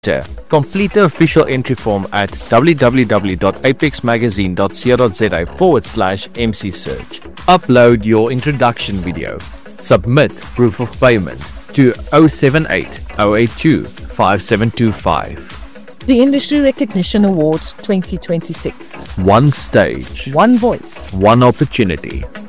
Complete the official entry form at www.apexmagazine.co.za/MC Search. Upload your introduction video. Submit proof of payment to 078 082 5725. The Industry Recognition Awards 2026. One stage, One voice. one opportunity.